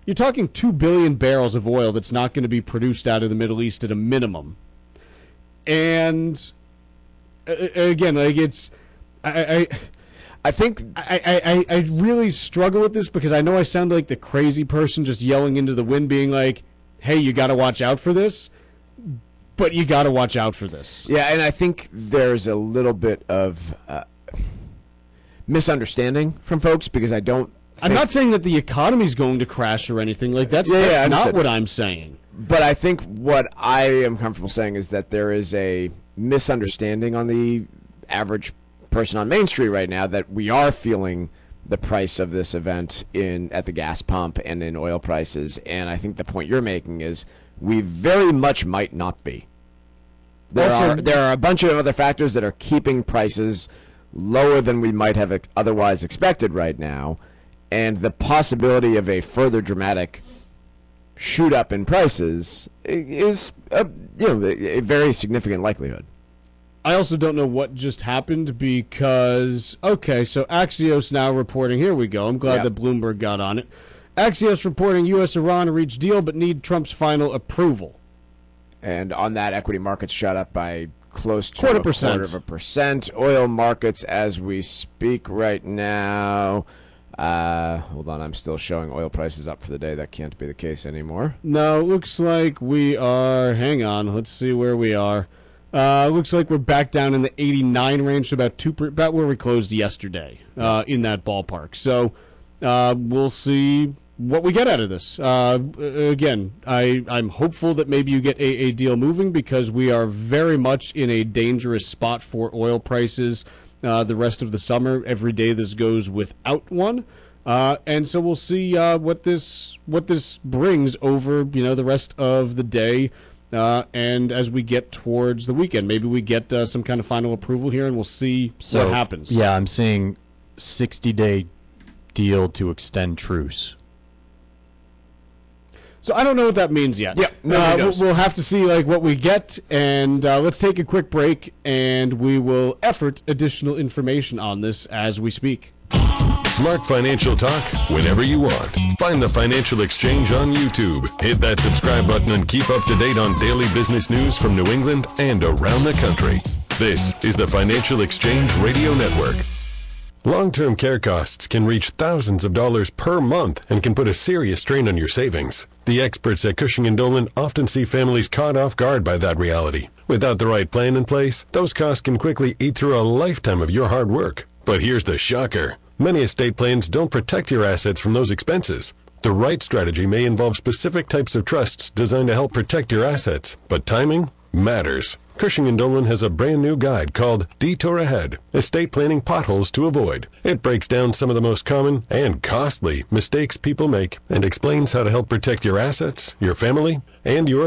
you're talking 2 billion barrels of oil that's not going to be produced out of the Middle East at a minimum. And again, like I think I really struggle with this because I know I sound like the crazy person just yelling into the wind, being like, "Hey, you got to watch out for this." But you got to watch out for this. Yeah, and I think there's a little bit of misunderstanding from folks because I don't. I'm not saying that the economy's going to crash or anything like that. That's not what I'm saying. But I think what I am comfortable saying is that there is a misunderstanding on the average person on Main Street right now that we are feeling the price of this event at the gas pump and in oil prices. And I think the point you're making is we very much might not be. There are a bunch of other factors that are keeping prices lower than we might have otherwise expected right now, and the possibility of a further dramatic shoot up in prices is a very significant likelihood. I also don't know what just happened because, okay, so Axios now reporting, here we go, I'm glad that Bloomberg got on it. Axios reporting U.S.-Iran reached deal but need Trump's final approval. And on that, equity markets shot up by close to quarter of a percent. Oil markets as we speak right now. Hold on, I'm still showing oil prices up for the day. That can't be the case anymore. No, looks like we are, hang on, let's see where we are. Looks like we're back down in the 89 range, so about where we closed yesterday, in that ballpark. So we'll see what we get out of this. Again, I'm hopeful that maybe you get a deal moving because we are very much in a dangerous spot for oil prices the rest of the summer. Every day this goes without one. And so we'll see what this brings over the rest of the day. And as we get towards the weekend, maybe we get some kind of final approval here, and we'll see what happens. Yeah, I'm seeing 60-day deal to extend truce. So I don't know what that means yet. Yeah, we'll have to see what we get, and let's take a quick break, and we will effort additional information on this as we speak. Smart Financial Talk whenever you want. Find the Financial Exchange on YouTube. Hit that subscribe button and keep up to date on daily business news from New England and around the country. This is the Financial Exchange Radio Network. Long-term care costs can reach thousands of dollars per month and can put a serious strain on your savings. The experts at Cushing & Dolan often see families caught off guard by that reality. Without the right plan in place, those costs can quickly eat through a lifetime of your hard work. But here's the shocker. Many estate plans don't protect your assets from those expenses. The right strategy may involve specific types of trusts designed to help protect your assets, but timing matters. Cushing & Dolan has a brand new guide called Detour Ahead, Estate Planning Potholes to Avoid. It breaks down some of the most common and costly mistakes people make and explains how to help protect your assets, your family, and your